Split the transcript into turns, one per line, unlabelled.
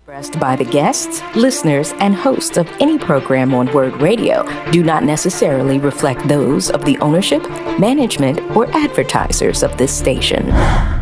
Expressed by the guests, listeners, and hosts of any program on Word Radio do not necessarily reflect those of the ownership, management, or advertisers of this station.